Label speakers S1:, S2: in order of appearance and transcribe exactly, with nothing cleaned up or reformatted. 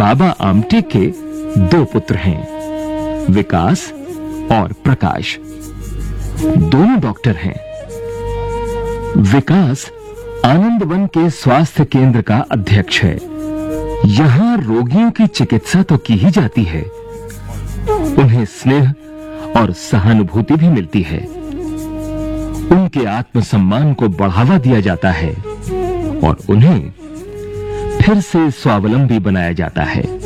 S1: बाबा आमटे के दो पुत्र हैं, विकास और प्रकाश। दोनों डॉक्टर हैं। विकास आनंदवन के स्वास्थ्य केंद्र का अध्यक्ष है। यहां रोगियों की चिकित्सा तो की ही जाती है, उन्हें स्नेह और सहानुभूति भी मिलती है। उनके आत्मसम्मान को बढ़ावा दिया जाता है और उन्हें फिर से स्वावलंबी बनाया जाता है।